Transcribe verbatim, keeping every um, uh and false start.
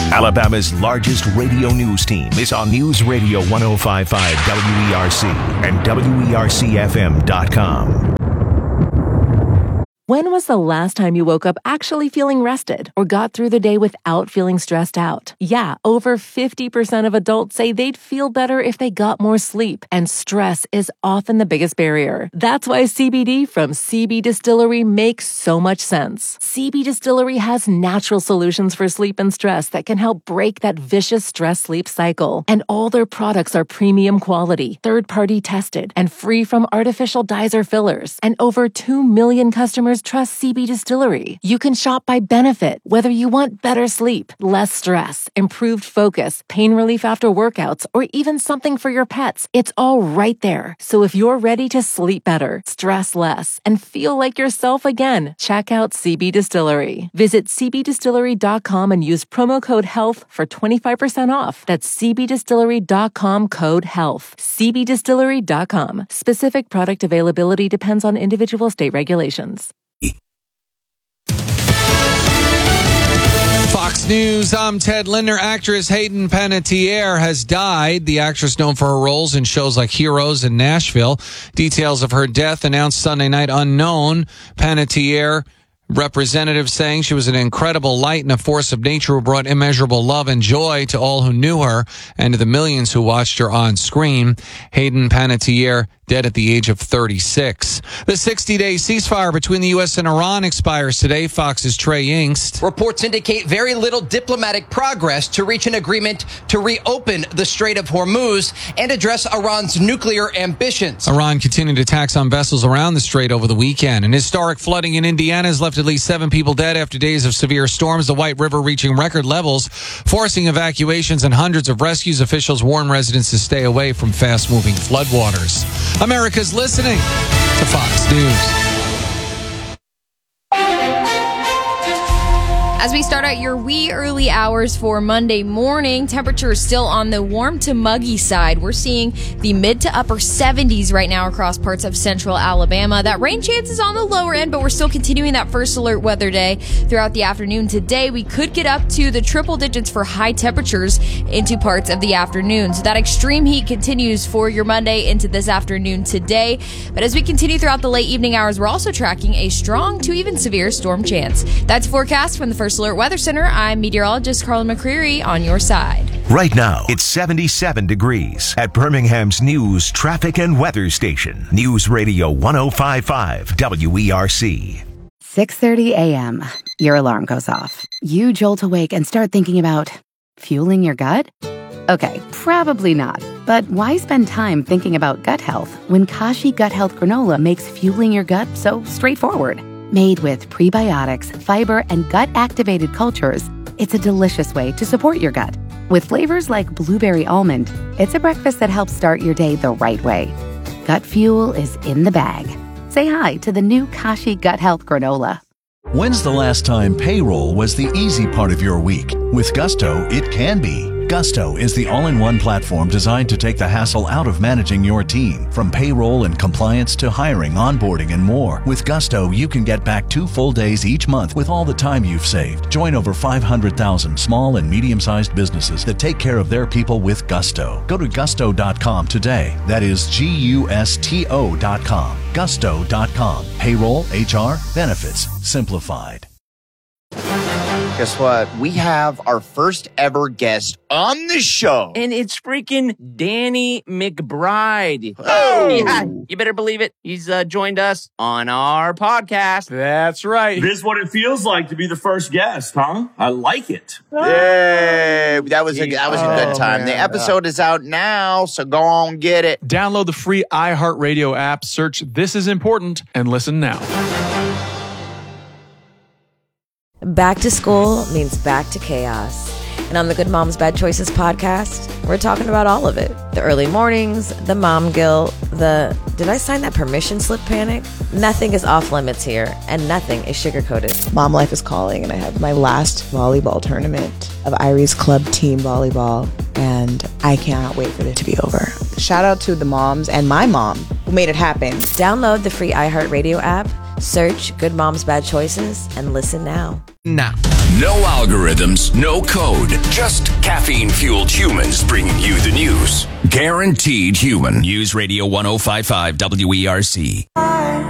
Alabama's largest radio news team is on News Radio one oh five point five W E R C and W E R C F M dot com. When was the last time you woke up actually feeling rested or got through the day without feeling stressed out? Yeah, over fifty percent of adults say they'd feel better if they got more sleep, and stress is often the biggest barrier. That's why C B D from C B Distillery makes so much sense. C B Distillery has natural solutions for sleep and stress that can help break that vicious stress-sleep cycle. And all their products are premium quality, third-party tested, and free from artificial dyes or fillers. And over two million customers trust C B Distillery. You can shop by benefit, whether you want better sleep, less stress, improved focus, pain relief after workouts, or even something for your pets. It's all right there. So if you're ready to sleep better, stress less, and feel like yourself again, check out C B Distillery. Visit C B distillery dot com and use promo code HEALTH for twenty-five percent off. That's C B distillery dot com code HEALTH. C B distillery dot com. Specific product availability depends on individual state regulations. Fox News, I'm Ted Linder. Actress Hayden Panettiere has died. The actress, known for her roles in shows like Heroes and Nashville. Details of her death announced Sunday night unknown. Panettiere, representatives saying she was an incredible light and a force of nature who brought immeasurable love and joy to all who knew her and to the millions who watched her on screen. Hayden Panettiere, dead at the age of thirty-six. The sixty-day ceasefire between the U S and Iran expires today. Fox's Trey Yingst. Reports indicate very little diplomatic progress to reach an agreement to reopen the Strait of Hormuz and address Iran's nuclear ambitions. Iran continued attacks on vessels around the strait over the weekend. And historic flooding in Indiana has left at least seven people dead after days of severe storms. The White River reaching record levels, forcing evacuations and hundreds of rescues. Officials warn residents to stay away from fast-moving floodwaters. America's listening to Fox News. As we start out your wee early hours for Monday morning, temperatures still on the warm to muggy side. We're seeing the mid to upper seventies right now across parts of central Alabama. That rain chance is on the lower end, but we're still continuing that first alert weather day throughout the afternoon. Today, we could get up to the triple digits for high temperatures into parts of the afternoon. So that extreme heat continues for your Monday into this afternoon today. But as we continue throughout the late evening hours, we're also tracking a strong to even severe storm chance. That's forecast from the First Alert Weather Center. I'm meteorologist Carla McCreary on your side. Right now, it's seventy-seven degrees at Birmingham's news, traffic, and weather station. News Radio one oh five point five W E R C. six thirty a.m. Your alarm goes off. You jolt awake and start thinking about fueling your gut? Okay, probably not. But why spend time thinking about gut health when Kashi Gut Health Granola makes fueling your gut so straightforward? Made with prebiotics, fiber, and gut-activated cultures, it's a delicious way to support your gut. With flavors like blueberry almond, it's a breakfast that helps start your day the right way. Gut fuel is in the bag. Say hi to the new Kashi Gut Health Granola. When's the last time payroll was the easy part of your week? With Gusto, it can be. Gusto is the all-in-one platform designed to take the hassle out of managing your team. From payroll and compliance to hiring, onboarding, and more. With Gusto, you can get back two full days each month with all the time you've saved. Join over five hundred thousand small and medium-sized businesses that take care of their people with Gusto. Go to gusto dot com today. That is G U S T O dot com. gusto dot com. Payroll, H R, benefits, simplified. Guess what? We have our first ever guest on the show. And it's freaking Danny McBride. Oh! Yeah, you better believe it. He's uh, joined us on our podcast. That's right. This is what it feels like to be the first guest, huh? I like it. Yay! That was a, that was a good time. Oh, the episode is out now, so go on, get it. Download the free iHeartRadio app, search This Is Important, and listen now. Back to school means back to chaos. And on the Good Moms Bad Choices podcast, we're talking about all of it. The early mornings, the mom guilt, the did I sign that permission slip panic? Nothing is off limits here, and nothing is sugar-coated. Mom life is calling, and I have my last volleyball tournament of Irie's club team volleyball, and I cannot wait for it to be over. Shout out to the moms and my mom who made it happen. Download the free iHeartRadio app, Search Good Moms Bad Choices and listen now. Now. No algorithms, no code, just caffeine-fueled humans bringing you the news. Guaranteed human. News Radio one oh five point five W E R C.